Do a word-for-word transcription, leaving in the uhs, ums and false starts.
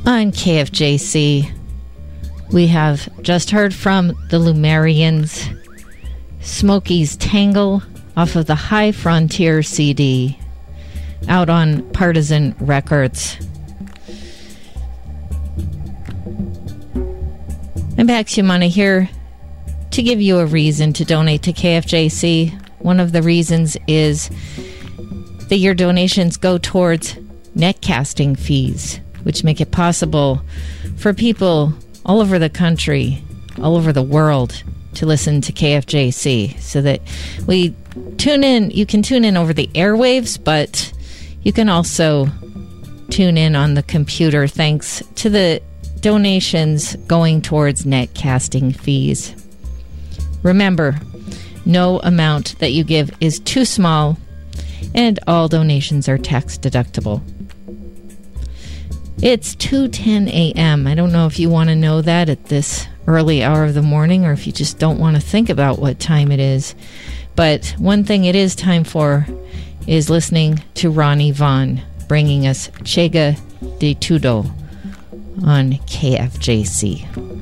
On K F J C, we have just heard from the Lumerians, Smokey's Tangle off of the High Frontier C D, out on Partisan Records. And Bax Umana here to give you a reason to donate to K F J C. One of the reasons is that your donations go towards netcasting fees, which make it possible for people all over the country, all over the world, to listen to K F J C. So that we tune in, you can tune in over the airwaves, but you can also tune in on the computer thanks to the donations going towards netcasting fees. Remember, no amount that you give is too small, and all donations are tax deductible. It's two ten a.m. I don't know if you want to know that at this early hour of the morning, or if you just don't want to think about what time it is. But one thing it is time for is listening to Ronnie Vaughn bringing us Chega de Tudo on K F J C.